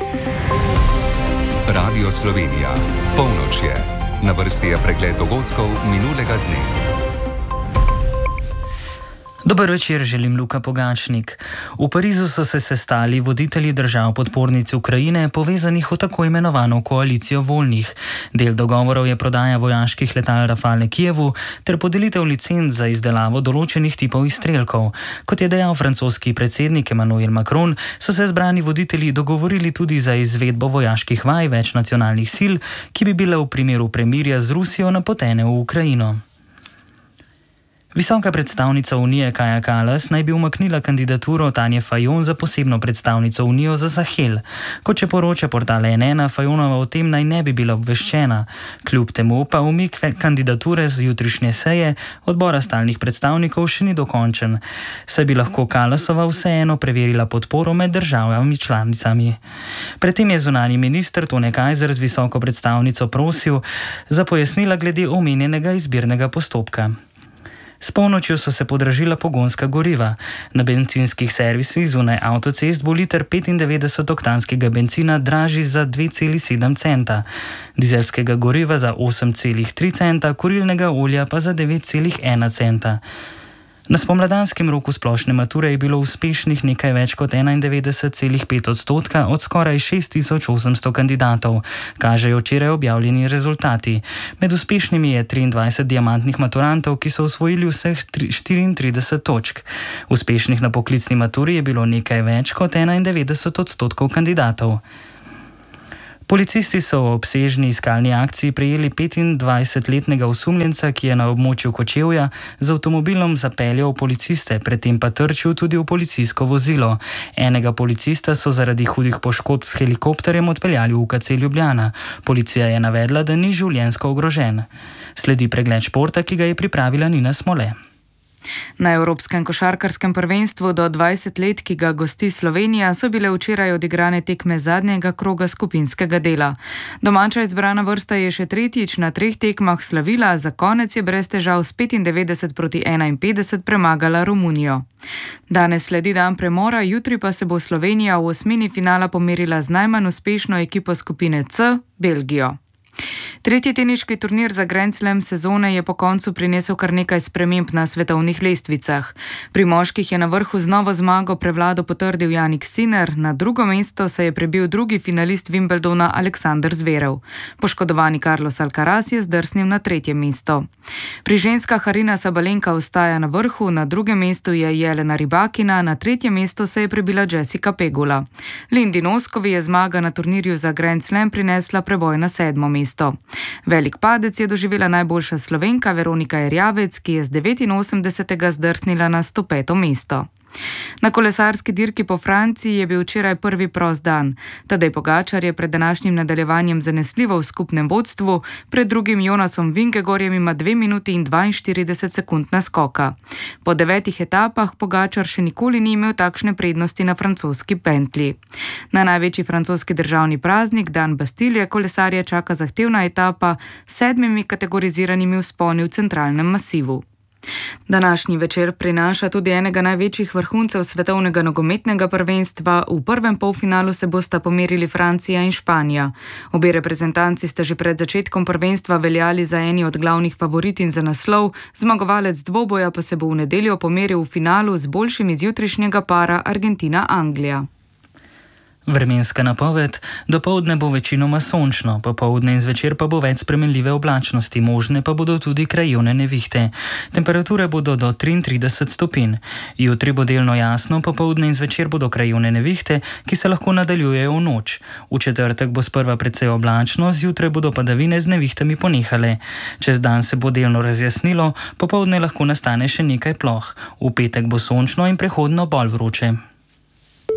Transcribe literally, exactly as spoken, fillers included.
Radio Slovenija. Polnoč je. Na vrsti je pregled dogodkov minulega dne. Dober večer, želim Luka Pogačnik. V Parizu so se sestali voditelji držav podpornic Ukrajine, povezanih v tako imenovano koalicijo voljnih. Del dogovorov je prodaja vojaških letal Rafale Kijevu ter podelitev licenc za izdelavo določenih tipov izstrelkov. Kot je dejal francoski predsednik Emmanuel Macron, so se zbrani voditelji dogovorili tudi za izvedbo vojaških vaj več nacionalnih sil, ki bi bile v primeru premirja z Rusijo napotene v Ukrajino. Visoka predstavnica Unije Kaja Kallas naj bi umaknila kandidaturo Tanje Fajon za posebno predstavnico Unijo za Sahel. Kot še poroča portal N ena, Fajonova o tem naj ne bi bila obveščena. Kljub temu pa umik kandidature z jutrišnje seje odbora stalnih predstavnikov še ni dokončen. Saj bi lahko Kallasova vseeno preverila podporo med državami članicami. Predtem je zunanji minister Tone Kajzer z visoko predstavnico prosil za pojasnila glede omenjenega izbirnega postopka. S polnočjo so se podražila pogonska goriva. Na bencinskih servisih zunaj avtocest bo liter petindevetdesetoktanskega bencina dražji za dve celi sedem centa, dizelskega goriva za osem celi tri centa, kurilnega olja pa za devet celi ena centa. Na spomladanskem roku splošne mature je bilo uspešnih nekaj več kot enaindevetdeset cela pet odstotka od skoraj šest tisoč osemsto kandidatov, kažejo včeraj objavljeni rezultati. Med uspešnimi je triindvajset diamantnih maturantov, ki so osvojili vseh štiriintrideset točk. Uspešnih na poklicni maturi je bilo nekaj več kot enaindevetdeset odstotkov kandidatov. Policisti so v obsežni iskalni akciji prejeli petindvajsetletnega osumljenca, ki je na območju Kočevja z avtomobilom zapeljal policiste, predtem pa trčil tudi v policijsko vozilo. Enega policista so zaradi hudih poškodb s helikopterjem odpeljali v U K C Ljubljana. Policija je navedla, da ni življenjsko ogrožen. Sledi pregled športa, ki ga je pripravila Nina Smole. Na Evropskem košarkarskem prvenstvu do dvajset let, ki ga gosti Slovenija, so bile včeraj odigrane tekme zadnjega kroga skupinskega dela. Domača izbrana vrsta je še tretjič na treh tekmah slavila, za konec je brez težav s petindevetdeset proti enainpetdeset premagala Romunijo. Danes sledi dan premora, jutri pa se bo Slovenija v osmini finala pomerila z najmanj uspešno ekipo skupine C, Belgijo. Tretji teniški turnir za Grand Slam sezone je po koncu prinesel kar nekaj sprememb na svetovnih lestvicah. Pri moških je na vrhu z novo zmago prevlado potrdil Jannik Sinner, na drugo mesto se je prebil drugi finalist Wimbledona Aleksander Zverev. Poškodovani Carlos Alcaraz je zdrsnil na tretje mesto. Pri ženskah Aryna Sabalenka ostaja na vrhu, na drugem mestu je Jelena Rybakina, na tretje mesto se je prebila Jessica Pegula. Lindy Noskovi je zmaga na turnirju za Grand Slam prinesla preboj na sedmo mesto. Velik padec je doživela najboljša Slovenka Veronika Erjavec, ki je z devetinosemdesetega zdrsnila na sto peto mesto. Na kolesarski dirki po Franciji je bil včeraj prvi prost dan. Tadej Pogačar je pred današnjim nadaljevanjem zanesljivo v skupnem vodstvu, pred drugim Jonasom Vingegaardom ima dve minuti in dvainštirideset sekund naskoka. Po devetih etapah Pogačar še nikoli ni imel takšne prednosti na francoski pentlji. Na največji francoski državni praznik, dan Bastilje, kolesarje čaka zahtevna etapa s sedmimi kategoriziranimi vzponi v centralnem masivu. Današnji večer prinaša tudi enega največjih vrhuncev svetovnega nogometnega prvenstva. V prvem polfinalu se bosta pomerili Francija in Španija. Obe reprezentanci sta že pred začetkom prvenstva veljali za eni od glavnih favoritin za naslov, zmagovalec dvoboja pa se bo v nedeljo pomeril v finalu z boljšim iz jutrišnjega para Argentina-Anglija. Vremenska napoved: dopoldne bo večinoma sončno, popoldne in zvečer pa bo več spremenljive oblačnosti, možne pa bodo tudi krajevne nevihte. Temperature bodo do triintrideset stopinj. Jutri bo delno jasno, popoldne in zvečer bodo krajevne nevihte, ki se lahko nadaljujejo v noč. V četrtek bo sprva precej oblačno, zjutraj bodo padavine z nevihtami ponehale. Čez dan se bo delno razjasnilo, popoldne lahko nastane še nekaj ploh. V petek bo sončno in prehodno bolj vroče.